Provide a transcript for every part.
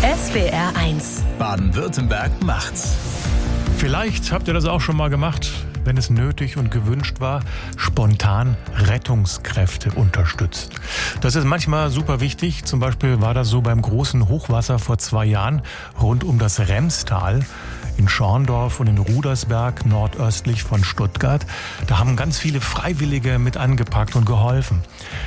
SWR1 Baden-Württemberg macht's. Vielleicht habt ihr das auch schon mal gemacht, wenn es nötig und gewünscht war, spontan Rettungskräfte unterstützt. Das ist manchmal super wichtig. Zum Beispiel war das so beim großen Hochwasser vor 2 Jahren rund um das Remstal in Schorndorf und in Rudersberg, nordöstlich von Stuttgart. Da haben ganz viele Freiwillige mit angepackt und geholfen.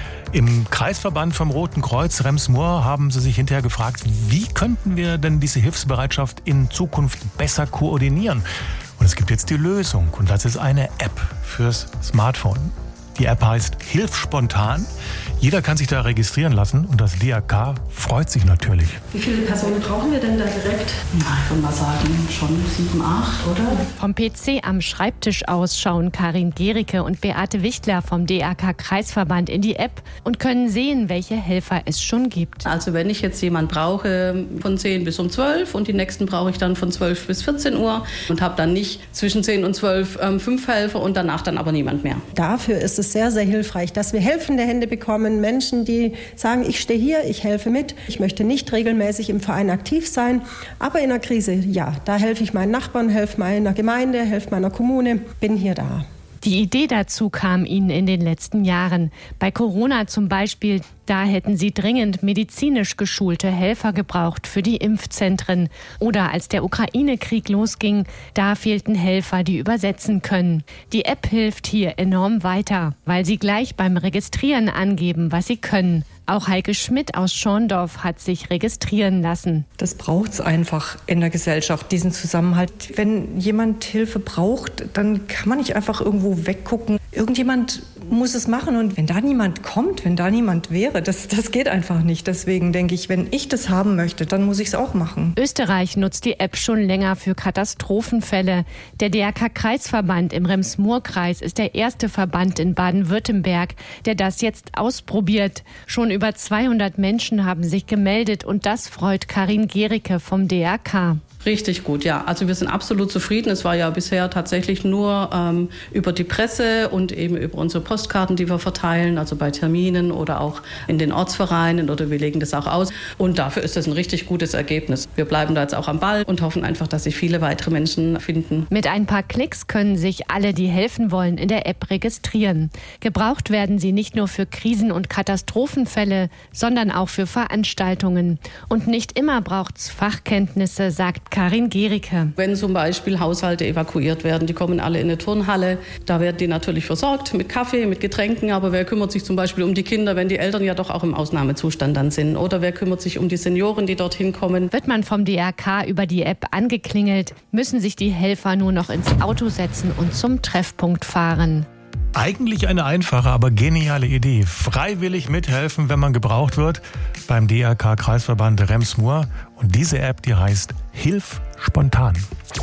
Im Kreisverband vom Roten Kreuz Rems-Murr haben sie sich hinterher gefragt, wie könnten wir denn diese Hilfsbereitschaft in Zukunft besser koordinieren? Und es gibt jetzt die Lösung und das ist eine App fürs Smartphone. Die App heißt Hilf spontan. Jeder kann sich da registrieren lassen und das DRK freut sich natürlich. Wie viele Personen brauchen wir denn da direkt? Na, ich würde mal sagen, schon 7, 8, oder? Vom PC am Schreibtisch aus schauen Karin Gericke und Beate Wichtler vom DRK-Kreisverband in die App und können sehen, welche Helfer es schon gibt. Also wenn ich jetzt jemanden brauche von 10 bis um 12 und die nächsten brauche ich dann von 12 bis 14 Uhr und habe dann nicht zwischen 10 und 12 5 Helfer und danach dann aber niemand mehr. Dafür ist es sehr, sehr hilfreich, dass wir helfende Hände bekommen. Menschen, die sagen, ich stehe hier, ich helfe mit. Ich möchte nicht regelmäßig im Verein aktiv sein, aber in der Krise, ja, da helfe ich meinen Nachbarn, helfe meiner Gemeinde, helfe meiner Kommune, bin hier da. Die Idee dazu kam ihnen in den letzten Jahren. Bei Corona zum Beispiel, da hätten sie dringend medizinisch geschulte Helfer gebraucht für die Impfzentren. Oder als der Ukraine-Krieg losging, da fehlten Helfer, die übersetzen können. Die App hilft hier enorm weiter, weil sie gleich beim Registrieren angeben, was sie können. Auch Heike Schmidt aus Schorndorf hat sich registrieren lassen. Das braucht es einfach in der Gesellschaft, diesen Zusammenhalt. Wenn jemand Hilfe braucht, dann kann man nicht einfach irgendwo weggucken. Irgendjemand muss es machen und wenn da niemand kommt, wenn da niemand wäre, das geht einfach nicht. Deswegen denke ich, wenn ich das haben möchte, dann muss ich es auch machen. Österreich nutzt die App schon länger für Katastrophenfälle. Der DRK-Kreisverband im Rems-Murr-Kreis ist der erste Verband in Baden-Württemberg, der das jetzt ausprobiert. Schon über 200 Menschen haben sich gemeldet und das freut Karin Gericke vom DRK. Richtig gut, ja. Also wir sind absolut zufrieden. Es war ja bisher tatsächlich nur über die Presse und eben über unsere Postkarten, die wir verteilen, also bei Terminen oder auch in den Ortsvereinen oder wir legen das auch aus. Und dafür ist das ein richtig gutes Ergebnis. Wir bleiben da jetzt auch am Ball und hoffen einfach, dass sich viele weitere Menschen finden. Mit ein paar Klicks können sich alle, die helfen wollen, in der App registrieren. Gebraucht werden sie nicht nur für Krisen- und Katastrophenfälle, sondern auch für Veranstaltungen. Und nicht immer braucht's Fachkenntnisse, sagt Karin Gericke. Wenn zum Beispiel Haushalte evakuiert werden, die kommen alle in eine Turnhalle, da werden die natürlich versorgt mit Kaffee, mit Getränken, aber wer kümmert sich zum Beispiel um die Kinder, wenn die Eltern ja doch auch im Ausnahmezustand dann sind? Oder wer kümmert sich um die Senioren, die dorthin kommen? Wird man vom DRK über die App angeklingelt, müssen sich die Helfer nur noch ins Auto setzen und zum Treffpunkt fahren. Eigentlich eine einfache, aber geniale Idee. Freiwillig mithelfen, wenn man gebraucht wird, beim DRK-Kreisverband Rems-Murr. Und diese App, die heißt Hilf spontan.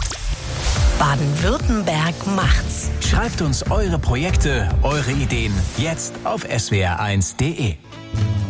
Baden-Württemberg macht's. Schreibt uns eure Projekte, eure Ideen jetzt auf swr1.de.